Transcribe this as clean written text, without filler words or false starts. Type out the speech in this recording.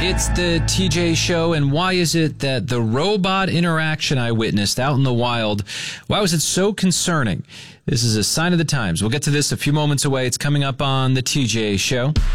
It's the TJ Show, and why is it that the robot interaction I witnessed out in the wild, why was it so concerning? This is a sign of the times. We'll get to this a few moments away. It's coming up on the TJ Show.